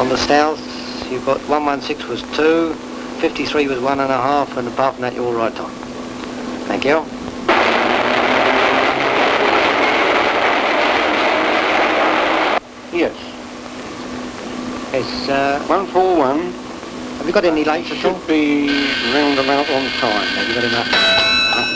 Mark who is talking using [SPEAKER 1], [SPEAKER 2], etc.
[SPEAKER 1] On the south, you've got 116 was 2, 53 was 1.5, and apart from that, you're all right time. Thank you.
[SPEAKER 2] Yes.
[SPEAKER 1] It's,
[SPEAKER 2] 141.
[SPEAKER 1] have you got any lights at all?
[SPEAKER 2] Should be round about on time.
[SPEAKER 1] Have you got enough?